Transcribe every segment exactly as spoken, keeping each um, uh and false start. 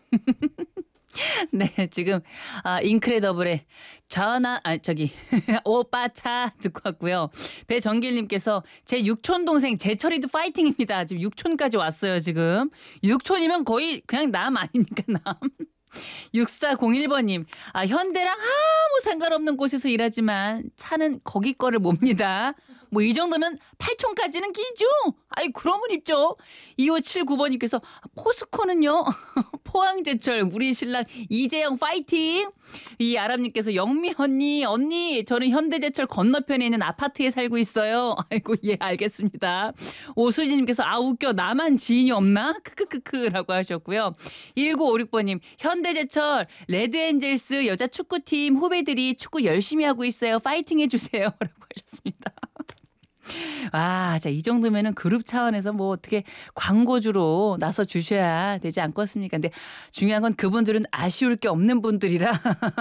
네, 지금 아 인크레더블의 전화 아 저기 오빠 차 듣고 왔고요. 배정길님께서 제 육촌 동생 제철이도 파이팅입니다. 지금 육촌까지 왔어요 지금. 육촌이면 거의 그냥 남 아닙니까 남. 육사공일 번님, 아, 현대랑 아무 상관없는 곳에서 일하지만 차는 거기 거를 몹니다. 뭐 이 정도면 팔촌까지는 끼죠? 아이, 그러면 입죠. 이오칠구 번님께서 포스코는요? 포항제철, 우리 신랑 이재영 파이팅! 이 아람님께서 영미 언니, 언니, 저는 현대제철 건너편에 있는 아파트에 살고 있어요. 아이고, 예, 알겠습니다. 오수진님께서 아, 웃겨. 나만 지인이 없나? 크크크크라고 하셨고요. 일구오육 번님, 현대제철 레드엔젤스 여자 축구팀 후배들이 축구 열심히 하고 있어요. 파이팅 해주세요. 라고 하셨습니다. 아, 자, 이 정도면은 그룹 차원에서 뭐 어떻게 광고주로 나서 주셔야 되지 않겠습니까? 근데 중요한 건 그분들은 아쉬울 게 없는 분들이라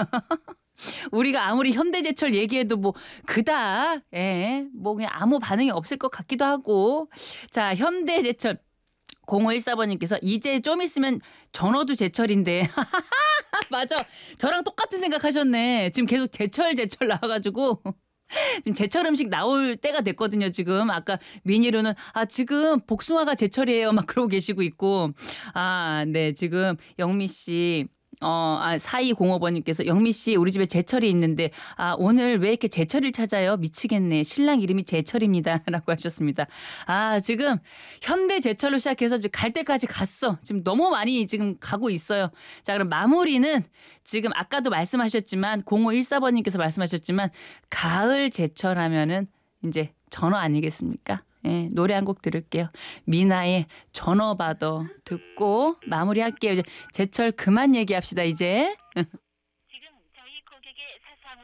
우리가 아무리 현대제철 얘기해도 뭐 그닥 예, 뭐 그냥 아무 반응이 없을 것 같기도 하고. 자, 현대제철 공오일사 번님께서 이제 좀 있으면 전어도 제철인데. 맞아. 저랑 똑같은 생각하셨네. 지금 계속 제철 제철 나와가지고 지금 제철 음식 나올 때가 됐거든요. 지금 아까 미니로는 아 지금 복숭아가 제철이에요. 막 그러고 계시고 있고. 아, 네, 지금 영미 씨. 어, 아, 사이공오 번님께서 영미 씨 우리 집에 제철이 있는데 아 오늘 왜 이렇게 제철을 찾아요? 미치겠네. 신랑 이름이 제철입니다. 라고 하셨습니다. 아, 지금 현대 제철로 시작해서 지금 갈 때까지 갔어. 지금 너무 많이 지금 가고 있어요. 자, 그럼 마무리는 지금 아까도 말씀하셨지만 공오일사 번님께서 말씀하셨지만 가을 제철 하면은 이제 전어 아니겠습니까? 예, 노래 한 곡 들을게요. 미나의 전어 받아 듣고 마무리할게요. 이제 제철 그만 얘기합시다 이제.